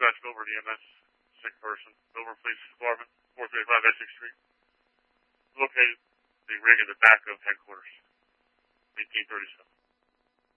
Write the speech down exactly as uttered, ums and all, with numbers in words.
dispatch Dover E M S, sick person, Dover Police Department, four thirty-five Essex Street. Located the rig in the back of headquarters, eighteen thirty-seven.